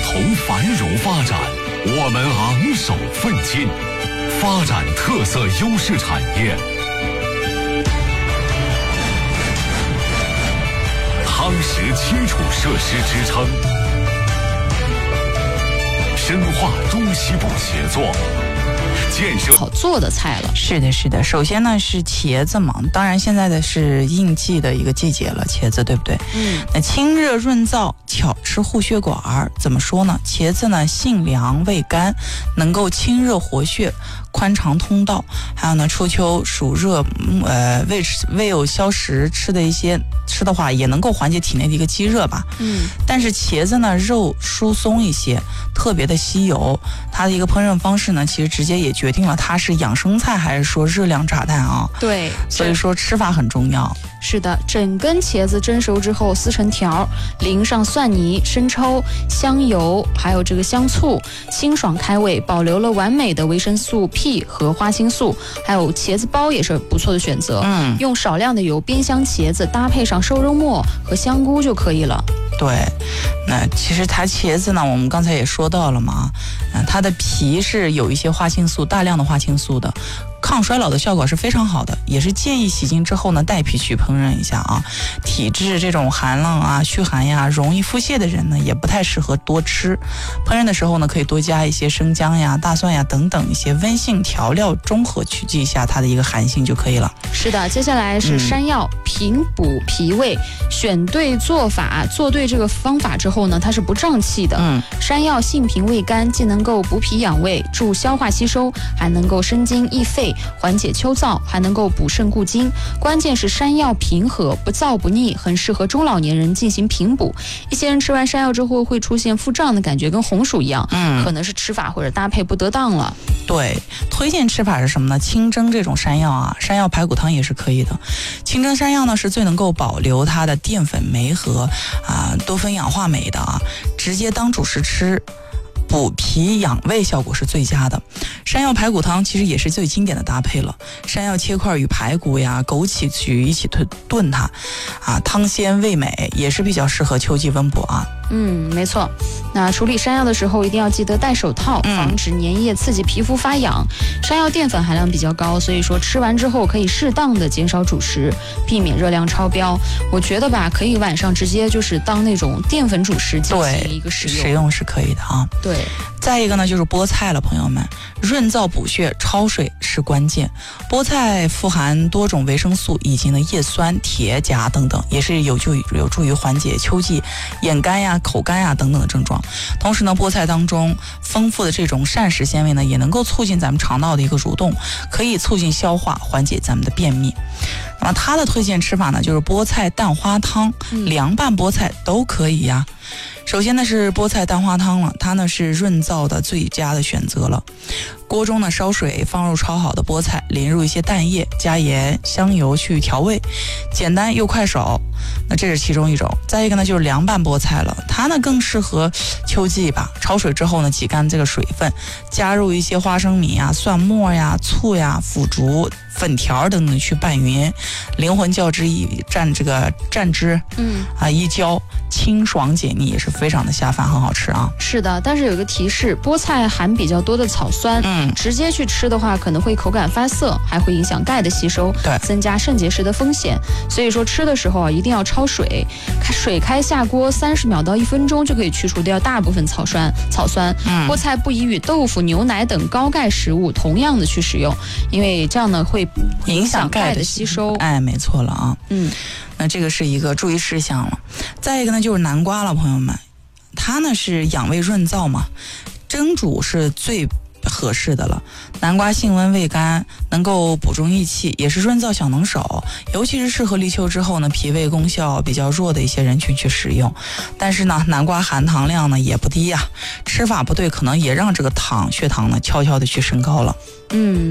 同繁荣发展，我们昂首奋进，发展特色优势产业。夯实基础设施支撑，深化中西部协作，建设好做的菜了。 是的，是的。首先呢是茄子嘛，当然现在的是应季的一个季节了，茄子对不对？那清热润燥，巧吃护血管。怎么说呢？茄子呢性凉味甘，能够清热活血，宽肠通道。还有呢，初秋暑热，胃有消食，吃的话也能够缓解体内的一个积热吧。但是茄子呢肉疏松一些，特别的吸油。它的一个烹饪方式呢，其实直接也决定了它是养生菜还是说热量炸弹啊。 对， 所以说吃法很重要。 是的，整根茄子蒸熟之后撕成条，淋上蒜泥、生抽、香油，还有这个香醋，清爽开胃，保留了完美的维生素 P 和花青素。还有茄子包也是不错的选择。用少量的油煸香茄子，搭配上瘦肉末和香菇就可以了。 对，那其实它茄子呢，我们刚才也说到了嘛，它的皮是有一些花青素，大量的花青素的，抗衰老的效果是非常好的，也是建议洗净之后呢带皮去烹饪一下啊。体质这种寒冷啊、虚寒呀、容易腹泻的人呢，也不太适合多吃。烹饪的时候呢，可以多加一些生姜呀、大蒜呀等等一些温性调料，中和去剂一下它的一个寒性就可以了。 是的，接下来是山药，平补脾胃，选对做法，做对这个方法之后呢，它是不胀气的。山药性平味甘，既能够补脾养胃，助消化吸收，还能够生津益肺，缓解秋燥，还能够补肾固精。关键是山药平和，不燥不腻，很适合中老年人进行平补。一些人吃完山药之后会出现腹胀的感觉，跟红薯一样，可能是吃法或者搭配不得当了。 对，推荐吃法是什么呢？清蒸这种山药啊，山药排骨汤也是可以的。清蒸山药呢是最能够保留它的淀粉酶和多酚氧化酶的啊，直接当主食吃，补脾养胃效果是最佳的。山药排骨汤其实也是最经典的搭配了，山药切块与排骨呀、枸杞去一起炖它啊，汤鲜味美，也是比较适合秋季温补啊。 没错。那处理山药的时候一定要记得戴手套，防止粘液刺激皮肤发痒。山药淀粉含量比较高，所以说吃完之后可以适当的减少主食，避免热量超标。我觉得吧，可以晚上直接就是当那种淀粉主食进行一个食用是可以的啊。 对。 再一个呢就是菠菜了，朋友们，润燥补血、焯水是关键。菠菜富含多种维生素以及呢叶酸、铁、钾等等，也是有助于缓解秋季眼干呀、口干呀等等的症状。同时呢，菠菜当中丰富的这种膳食纤维呢，也能够促进咱们肠道的一个蠕动，可以促进消化，缓解咱们的便秘。那么它的推荐吃法呢，就是菠菜蛋花汤，凉拌菠菜都可以呀。首先呢是菠菜蛋花汤了，它呢是润燥的最佳的选择了。锅中呢烧水，放入焯好的菠菜，淋入一些蛋液，加盐、香油去调味，简单又快手。那这是其中一种。再一个呢就是凉拌菠菜了，它呢更适合秋季吧。焯水之后呢，挤干这个水分，加入一些花生米呀、蒜末呀、醋呀、腐竹、粉条等等去拌匀，灵魂较汁蘸汁，一浇，清爽解腻，也是非常的下饭，很好吃啊。 是的，但是有一个提示，菠菜含比较多的草酸，直接去吃的话可能会口感发涩，还会影响钙的吸收，增加肾结石的风险。所以说吃的时候啊，一定要焯水，水开下锅30秒到1分钟就可以去除掉大部分草酸。菠菜不宜与豆腐、牛奶等高钙食物同样的去使用，因为这样呢会影响钙的吸收。 没错了啊。那这个是一个注意事项了。再一个呢就是南瓜了，朋友们，它呢是养胃润燥嘛，蒸煮是最合适的了。南瓜性温味甘，能够补中益气，也是润燥小能手，尤其是适合立秋之后呢脾胃功效比较弱的一些人群去使用。但是呢南瓜含糖量呢也不低呀，吃法不对可能也让这个血糖呢悄悄的去升高了。